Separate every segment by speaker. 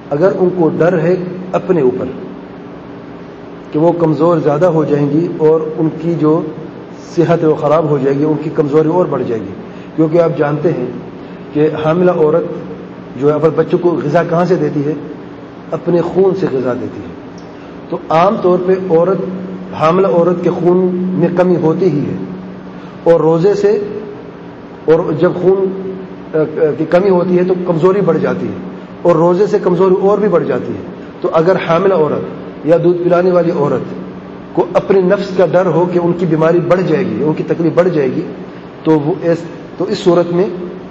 Speaker 1: اگر ان کو ڈر ہے اپنے اوپر کہ وہ کمزور زیادہ ہو جائیں گی اور ان کی جو صحت وہ خراب ہو جائے گی، ان کی کمزوری اور بڑھ جائے گی، کیونکہ آپ جانتے ہیں کہ حاملہ عورت جو ہے اپنے بچوں کو غذا کہاں سے دیتی ہے؟ اپنے خون سے غذا دیتی ہے. تو عام طور پہ حاملہ عورت کے خون میں کمی ہوتی ہی ہے، اور روزے سے، اور جب خون کی کمی ہوتی ہے تو کمزوری بڑھ جاتی ہے، اور روزے سے کمزوری اور بھی بڑھ جاتی ہے. تو اگر حاملہ عورت یا دودھ پلانے والی عورت کو اپنے نفس کا ڈر ہو کہ ان کی بیماری بڑھ جائے گی، ان کی تکلیف بڑھ جائے گی، تو اس صورت میں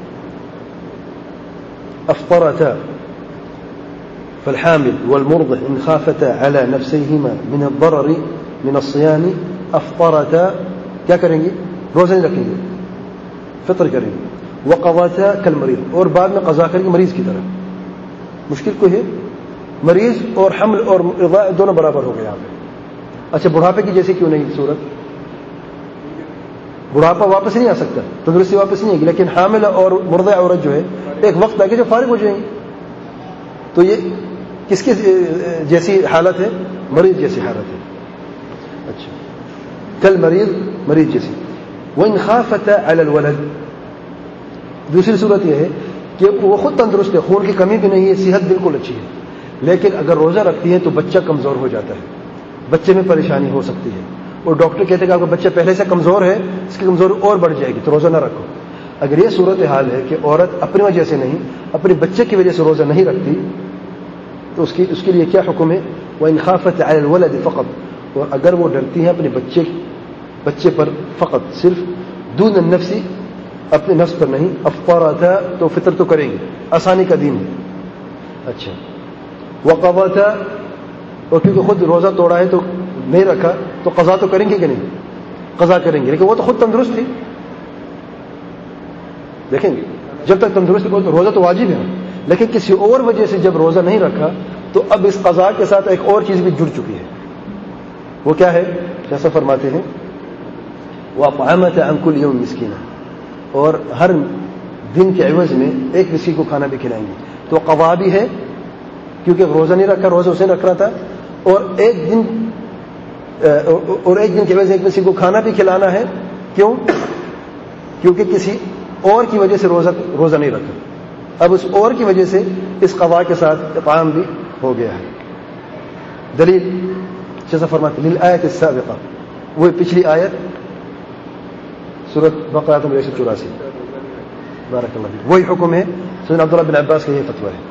Speaker 1: افطرتا فالحامل والمرضع ان خافتا على نفسيهما من الضرر من الصيام افطرتا، کیا کریں گے؟ روزہ نہیں رکھیں گے، فطر کریں گے. وقضاتا كالمريض، اور بعد میں قضا کریں گے مریض کی طرح. مشکل کوئی ہے؟ مریض اور حمل اور رضاع دونوں برابر ہو گئے یہاں پہ. اچھا بڑھاپے کی جیسے کیوں نہیں صورت؟ بڑھاپا واپس نہیں آ سکتا، تندرستی واپس نہیں آئے گی، لیکن حامل اور مرضع عورت جو ہے ایک وقت آگے جو فارغ ہو جائیں گی. تو یہ کس کی جیسی حالت ہے؟ مریض جیسی حالت ہے. اچھا کل مریض جیسی. وَإِنْ خَافَتَا عَلَى الْوَلَدِ، دوسری صورت یہ ہے کہ وہ خود تندرست ہے، خون کی کمی بھی نہیں ہے، صحت بالکل اچھی ہے، لیکن اگر روزہ رکھتی ہے تو بچہ کمزور ہو جاتا ہے، بچے میں پریشانی ہو سکتی ہے، اور ڈاکٹر کہتے ہیں کہ آپ کا بچہ پہلے سے کمزور ہے، اس کی کمزوری اور بڑھ جائے گی، تو روزہ نہ رکھو. اگر یہ صورت حال ہے کہ عورت اپنی وجہ سے نہیں، اپنے بچے کی وجہ سے روزہ نہیں رکھتی، تو اس کے لیے کیا حکم ہے؟ وَإِنْ خَافَتْ عَلَى الْوَلَدِ فقط، اور اگر وہ ڈرتی ہیں اپنے بچے پر فقط، صرف دون النفس، اپنے نفس پر نہیں، افطرتا، تو فطر تو کریں گے، آسانی کا دین ہے. اچھا وقضاتا، اور کیونکہ خود روزہ توڑا ہے تو نہیں رکھا، تو قضا تو کریں گے کہ نہیں؟ قضا کریں گے، لیکن وہ تو خود تندرست تھی. دیکھیں گے جب تک تندرست ہو تو روزہ تو واجب ہے، لیکن کسی اور وجہ سے جب روزہ نہیں رکھا تو اب اس قضا کے ساتھ ایک اور چیز بھی جڑ چکی ہے. وہ کیا ہے؟ جیسا فرماتے ہیں وَأَطْعَمَتَ عَنْ كُلِّ يَوْمٍ مِسْكِينًا، اور ہر دن کے عوض میں ایک مسکین کو کھانا بھی کھلائیں گے. تو قضا بھی ہے کیونکہ روزہ نہیں رکھا، روزہ اسے رکھ رہا تھا، اور ایک دن کے عوض ایک مسکین کو کھانا بھی کھلانا ہے. کیوں؟ کیونکہ کسی اور کی وجہ سے روزہ نہیں رکھا، اب اس اور کی وجہ سے اس قضا کے ساتھ اطعام بھی ہو گیا ہے. دلیل جیسا فرماتے ہیں للآیت السابقہ، وہ پچھلی آیت سورۃ بقرہ 184. بارک اللہ فیک، وہی حکم ہے. سیدنا عبداللہ بن عباس کا یہ فتویٰ ہے.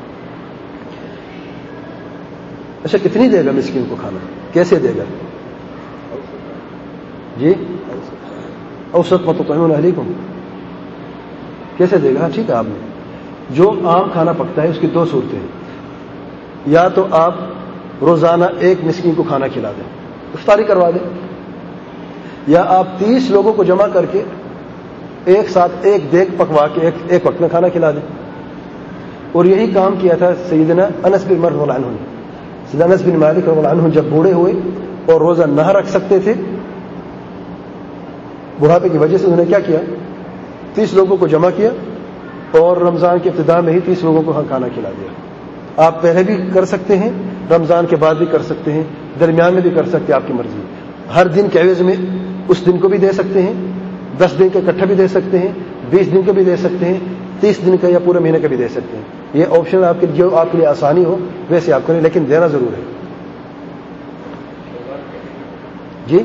Speaker 1: اچھا کتنی دے گا مسکین کو کھانا؟ کیسے دے گا؟ جی اوسط ما تطعمون اہلیکم، کیسے دے گا؟ ٹھیک ہے، آپ نے جو عام کھانا پکتا ہے اس کی دو صورتیں ہیں. یا تو آپ روزانہ ایک مسکین کو کھانا کھلا دیں، افطاری کروا دیں، یا آپ 30 لوگوں کو جمع کر کے ایک ساتھ ایک دیگ پکوا کے ایک وقت میں کھانا کھلا دیں. اور یہی کام کیا تھا سیدنا انس بن مالک رضی اللہ عنہ. سیدنا انس بن مالک رضی اللہ عنہ جب بوڑھے ہوئے اور روزہ نہ رکھ سکتے تھے بڑھاپے کی وجہ سے، انہوں نے کیا کیا؟ 30 لوگوں کو جمع کیا اور رمضان کے ابتدا میں ہی 30 لوگوں کو کھانا کھلا دیا. آپ پہلے بھی کر سکتے ہیں، رمضان کے بعد بھی کر سکتے ہیں، درمیان میں بھی کر سکتے ہیں، آپ کی مرضی. ہر دن کے عوض میں اس دن کو بھی دے سکتے ہیں، 10 دن کا اکٹھا بھی دے سکتے ہیں، 20 دن کا بھی دے سکتے ہیں، 30 دن کا یا پورے مہینے کا بھی دے سکتے ہیں. یہ آپشن آپ کے جو آپ کے لیے آسانی ہو ویسے آپ کریں، لیکن دینا ضرور ہے. جی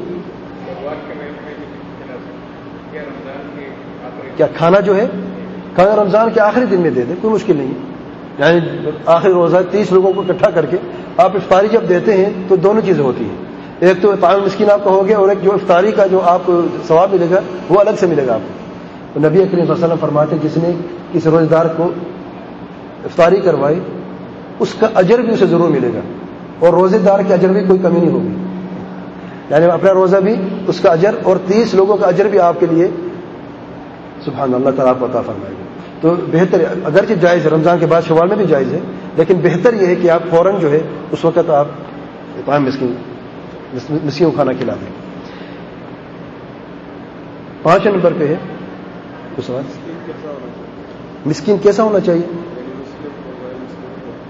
Speaker 1: کیا کھانا جو ہے کھانا رمضان کے آخری دن میں دے دیں، کوئی مشکل نہیں ہے. یعنی آخری روزہ 30 لوگوں کو اکٹھا کر کے آپ افطاری جب دیتے ہیں تو دونوں چیزیں ہوتی ہیں. ایک تو اطعام مسکین آپ کا ہو گیا، اور ایک جو افطاری کا جو آپ کو ثواب ملے گا وہ الگ سے ملے گا آپ کو. تو نبی کریم صلی اللہ علیہ وسلم فرماتے ہیں جس نے کسی روزہ دار کو افطاری کروائی اس کا اجر بھی اسے ضرور ملے گا، اور روزے دار کے اجر بھی کوئی کمی نہیں ہوگی. یعنی اپنا روزہ بھی اس کا اجر اور 30 لوگوں کا اجر بھی آپ کے لیے سبحان اللہ تعالیٰ آپ کو عطا فرمائے گا. تو بہتر، اگرچہ جائز ہے رمضان کے بعد شوال میں بھی جائز ہے، لیکن بہتر یہ ہے کہ آپ فوراً جو ہے اس وقت آپ اطعام مسکین کو کھانا کھلا دیں. 5 نمبر پہ ہے مسکین کیسا ہونا چاہیے؟